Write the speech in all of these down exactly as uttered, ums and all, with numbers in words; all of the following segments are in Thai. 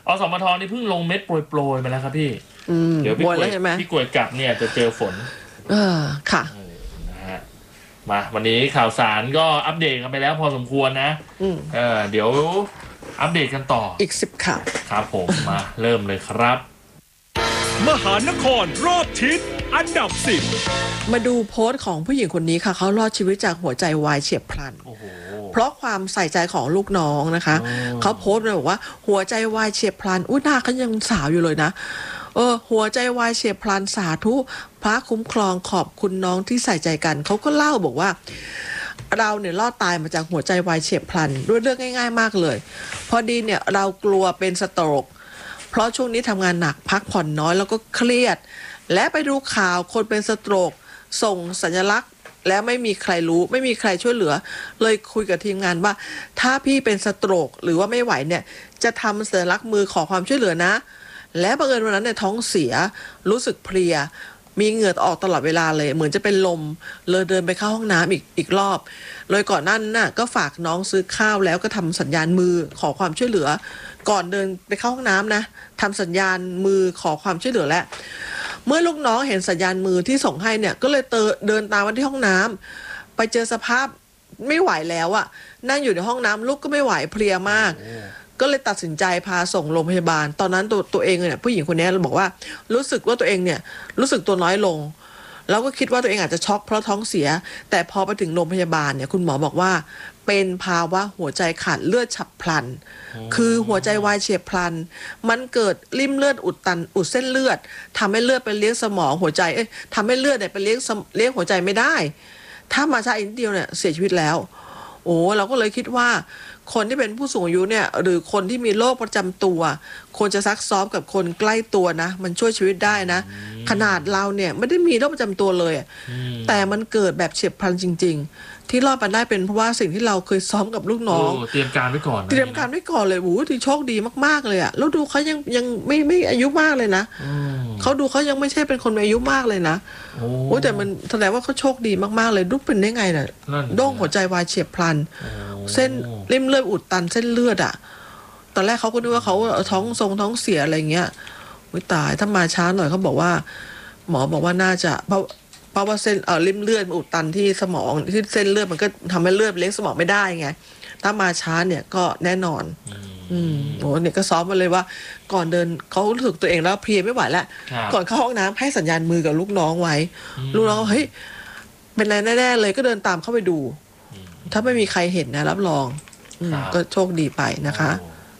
อสมทนี่เพิ่งลงเม็ดโปรยๆมาแล้วครับพี่เดี๋ยวพี่กวยพี่กวยกลับเนี่ยจะเจอฝนเออค่ะนะฮะมาวันนี้ข่าวสารก็อัปเดตกันไปแล้วพอสมควรนะเออเดี๋ยวอัปเดตกันต่ออีกสิบข่าวครับผมมาเริ่มเลยครับมหานครรอบทิศอันดับสิบมาดูโพสต์ของผู้หญิงคนนี้ค่ะเขารอดชีวิตจากหัวใจวายเฉียบพลันเพราะความใส่ใจของลูกน้องนะคะเขาโพสต์เลยบอกว่าหัวใจวายเฉียบพลันอุ้ยหน้าเขายังสาวอยู่เลยนะเออหัวใจวายเฉียบพลันสาธุพระคุ้มครองขอบคุณน้องที่ใส่ใจกันเขาก็เล่าบอกว่าเราเนี่ยรอดตายมาจากหัวใจวายเฉียบพลันด้วยเรื่องง่ายๆมากเลยพอดีเนี่ยเรากลัวเป็นสโตรกเพราะช่วงนี้ทำงานหนักพักผ่อนน้อยแล้วก็เครียดและไปดูข่าวคนเป็นสโตรกส่งสัญลักษณ์แล้วไม่มีใครรู้ไม่มีใครช่วยเหลือเลยคุยกับทีมงานว่าถ้าพี่เป็นสโตรกหรือว่าไม่ไหวเนี่ยจะทำสัญลักษณ์มือขอความช่วยเหลือนะและบังเอิญวันนั้นเนี่ยท้องเสียรู้สึกเพลียมีเหงื่อออกตลอดเวลาเลยเหมือนจะเป็นลมเลยเดินไปเข้าห้องน้ำอีกอีกรอบเลยก่อนนั้นน่ะก็ฝากน้องซื้อข้าวแล้วก็ทำสัญญาณมือขอความช่วยเหลือก่อนเดินไปเข้าห้องน้ำนะทำสัญญาณมือขอความช่วยเหลือแล้วเมื่อลูกน้องเห็นสัญญาณมือที่ส่งให้เนี่ยก็เลยเดินตามมาที่ห้องน้ำไปเจอสภาพไม่ไหวแล้วอะนั่งอยู่ในห้องน้ำลูกก็ไม่ไหวเพลียมากก็เลยตัดสินใจพาส่งโรงพยาบาลตอนนั้นตัวตัวเองเนี่ยผู้หญิงคนนี้บอกว่ารู้สึกว่าตัวเองเนี่ยรู้สึกตัวน้อยลงแล้วก็คิดว่าตัวเองอาจจะช็อกเพราะท้องเสียแต่พอไปถึงโรงพยาบาลเนี่ยคุณหมอบอกว่าเป็นภาวะหัวใจขาดเลือดฉับพลันคือหัวใจวายเฉียบพลันมันเกิดริ่มเลือดอุดตันอุดเส้นเลือดทำให้เลือดไปเลี้ยงสมองหัวใจเอ๊ะทำให้เลือดเนี่ยไปเลี้ยงเลี้ยงหัวใจไม่ได้ถ้ามาช้าอีกนิดเดียวเนี่ยเสียชีวิตแล้วโอ้เราก็เลยคิดว่าคนที่เป็นผู้สูงอายุเนี่ยหรือคนที่มีโรคประจำตัวควรจะซักซ้อมกับคนใกล้ตัวนะมันช่วยชีวิตได้นะขนาดเราเนี่ยไม่ได้มีโรคประจำตัวเลยแต่มันเกิดแบบเฉียบพลันจริงๆที่รอดมาได้เป็นเพราะว่าสิ่งที่เราเคยซ้อมกับลูกน้องเตรียมการไว้ก่อนเตรียมการไว้ก่อนเลยโอ้โหที่โชคดีมากๆเลยอะแล้วดูเขายังยังไม่ไม่อายุมากเลยนะเขาดูเขายังไม่ใช่เป็นคนอายุมากเลยนะโอ้แต่มันแสดงว่าเขาโชคดีมากๆเลยลูกเป็นได้ไงน่ะโรคหัวใจวายเฉียบพลันเส้นริ่มเลือดอุดตันเส้นเลือดอะตอนแรกเขาก็นึกว่าเขาท้องทรงท้องเสียอะไรเงี้ยอุ้ยตายถ้ามาช้าหน่อยเขาบอกว่าหมอบอกว่าน่าจะเพราะเพราะว่าเส้นเอ่อริ่มเลือดอุดตันที่สมองที่เส้นเลือดมันก็ทำให้เลือดเลี้ยงสมองไม่ได้ไงถ้ามาช้าเนี่ยก็แน่นอนอืมโอ้เนี่ยก็ซ้อมมาเลยว่าก่อนเดินเขารู้สึกตัวเองแล้วเพลียไม่ไหวแล้วก่อนเข้าห้องน้ำให้สัญญาณมือกับลูกน้องไว้ลูกน้องเฮ้ยเป็นไรแน่ๆเลยก็เดินตามเข้าไปดูถ้าไม่มีใครเห็นนะรับรองก็โชคดีไปนะคะ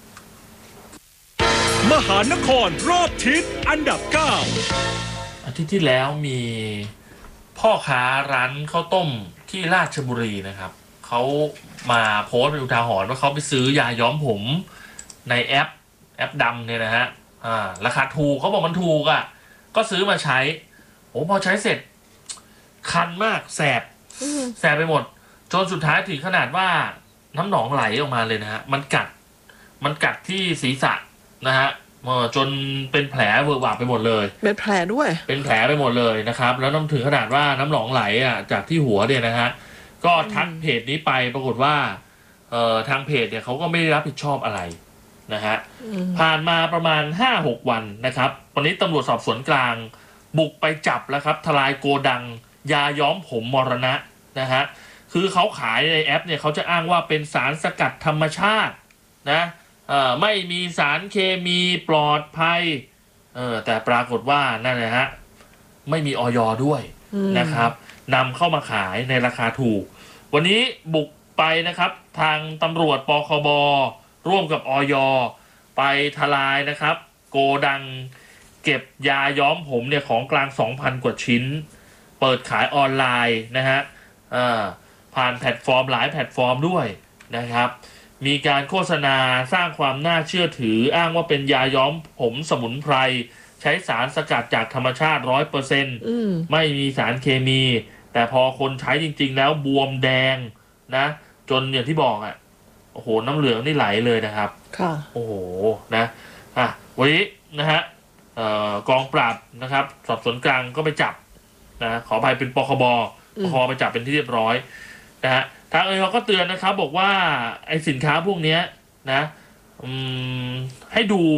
มหานครรอบทิศอันดับเก้าอาทิตย์ที่แล้วมีพ่อค้าร้านข้าวต้มที่ราชบุรีนะครับเขามาโพสต์เป็นอุทาหรณ์ว่าเขาไปซื้อยาย้อมผมในแอปแอปดำเนี่ยนะฮะอ่าราคาถูกเขาบอกมันถูกอ่ะก็ซื้อมาใช้โอ้พอใช้เสร็จคันมากแสบแสบไปหมดจนสุดท้ายถึงขนาดว่าน้ำหนองไหลออกมาเลยนะฮะมันกัดมันกัดที่ศีรษะนะฮะจนเป็นแผลเวอะหวะไปหมดเลยเป็นแผลด้วยเป็นแผลไปหมดเลยนะครับแล้วน้ำถึงขนาดว่าน้ำหนองไหลอ่ะจากที่หัวเนี่ยนะฮะก็ทักเพจนี้ไปปรากฏว่าเอ่อทางเพจเนี่ยเขาก็ไม่ได้รับผิดชอบอะไรนะฮะผ่านมาประมาณ ห้าหก วันนะครับวันนี้ตำรวจสอบสวนกลางบุกไปจับแล้วครับทลายโกดังยาย้อมผมมรณะนะฮะคือเขาขายในแอปเนี่ยเขาจะอ้างว่าเป็นสารสกัดธรรมชาตินะเอ่อไม่มีสารเคมีปลอดภัยเออแต่ปรากฏว่านั่นแหละฮะไม่มีอย.ด้วยนะครับนำเข้ามาขายในราคาถูกวันนี้บุกไปนะครับทางตำรวจปคบร่วมกับอย.ไปทลายนะครับโกดังเก็บยาย้อมผมเนี่ยของกลาง สองพัน กว่าชิ้นเปิดขายออนไลน์นะฮะอ่าผ่านแพลตฟอร์มหลายแพลตฟอร์มด้วยนะครับมีการโฆษณาสร้างความน่าเชื่อถืออ้างว่าเป็นยาย้อมผมสมุนไพรใช้สารสกัดจากธรรมชาติ ร้อยเปอร์เซ็นต์ ไม่มีสารเคมีแต่พอคนใช้จริงๆแล้วบวมแดงนะจนอย่างที่บอกอ่ะโอ้โหน้ำเหลืองนี่ไหลเลยนะครับค่ะโอ้โหนะอ่ะวันนี้นะฮะเอ่อกองปราบนะครับสอบสวนกลางก็ไปจับนะขออภัยเป็นปคบปคบไปจับเป็นที่เรียบร้อยนะฮะทางเอยก็เตือนนะครับบอกว่าไอ้สินค้าพวกนี้นะให้ดู